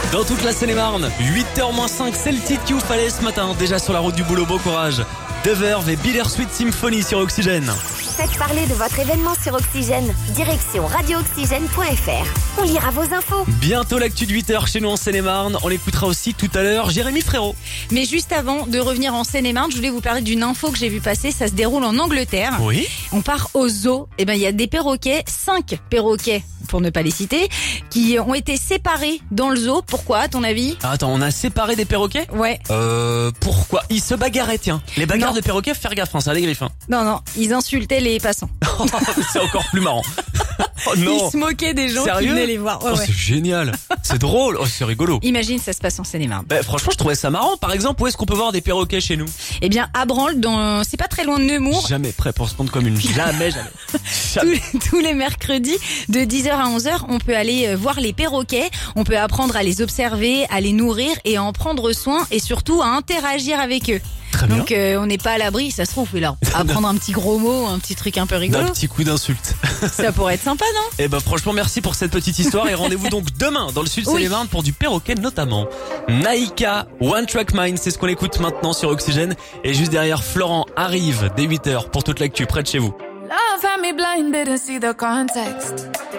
Dans toute la Seine-et-Marne, 8h-5, c'est le titre qu'il vous fallait ce matin. Déjà sur la route du boulot, bon courage. The Verve et Bittersweet Symphony sur Oxygène. Faites parler de votre événement sur Oxygène. Direction radiooxygène.fr. On lira vos infos. Bientôt l'actu de 8h chez nous en Seine-et-Marne. On l'écoutera aussi tout à l'heure. Jérémy Frérot. Mais juste avant de revenir en Seine-et-Marne, je voulais vous parler d'une info que j'ai vu passer. Ça se déroule en Angleterre. Oui. On part au zoo. Et il y a des perroquets, 5 perroquets, pour ne pas les citer, qui ont été séparés dans le zoo. Pourquoi, à ton avis? Attends, on a séparé des perroquets? Ouais. Pourquoi? Ils se bagarraient, tiens. Les bagarres Non. de perroquets, faire gaffe, hein, ça a des griffes. Hein. Non, ils insultaient les passants. C'est encore plus marrant. Oh non. Ils se moquaient des gens qui Sérieux? venaient les voir. Ouais, Oh, ouais. c'est génial. C'est drôle. Oh, c'est rigolo. Imagine, ça se passe en Seine-et-Marne. Franchement, je trouvais ça marrant. Par exemple, où est-ce qu'on peut voir des perroquets chez nous? Eh bien, à Branle, c'est pas très loin de Nemours. Jamais prêt pour se prendre comme une. Jamais. Tous les mercredis, de 10h à 11h, on peut aller voir les perroquets. On peut apprendre à les observer, à les nourrir et à en prendre soin et surtout à interagir avec eux. Très bien. Donc on n'est pas à l'abri, ça se trouve, là. Apprendre un petit gros mot, un petit truc un peu D'un rigolo. petit coup d'insulte. Ça pourrait être sympa, non? Eh franchement, merci pour cette petite histoire et rendez-vous donc demain dans le sud Seine-et-Marne pour du perroquet notamment. Naïka, One Track Mind, c'est ce qu'on écoute maintenant sur Oxygène. Et juste derrière, Florent arrive dès 8h pour toute l'actu près de chez vous. Love had me blind, didn't see the context.